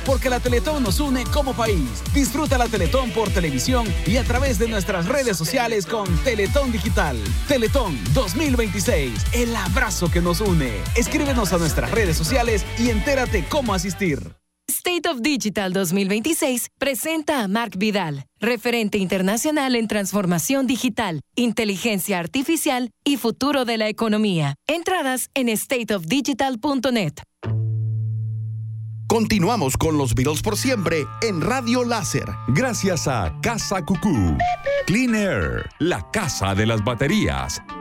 porque la Teletón nos une como país. Disfruta la Teletón por televisión y a través de nuestras redes sociales con Teletón Digital. Teletón 2026, el abrazo que nos une. Escríbenos a nuestras redes sociales y entérate cómo asistir. State of Digital 2026 presenta a Marc Vidal, referente internacional en transformación digital, inteligencia artificial y futuro de la economía. Entradas en stateofdigital.net. Continuamos con los Beatles por siempre en Radio Láser. Gracias a Casa Cucú. Clean Air, la casa de las baterías.